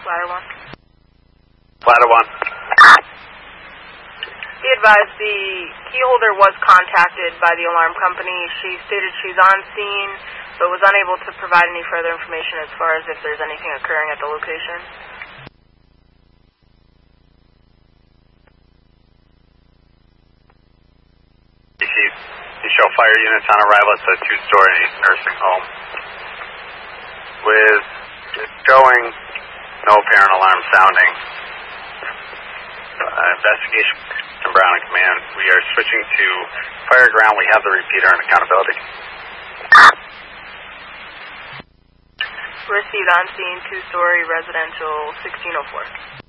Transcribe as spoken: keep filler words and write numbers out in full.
Ladder one. Ladder one. Be advised, the key holder was contacted by the alarm company. She stated she's on scene, but was unable to provide any further information as far as if there's anything occurring at the location. You show fire units on arrival. It's a two-story nursing home with showing no apparent alarm sounding. Uh, investigation from Brown and Command. We are switching to fire ground. We have the repeater and accountability. Received on scene, two-story residential, sixteen oh four.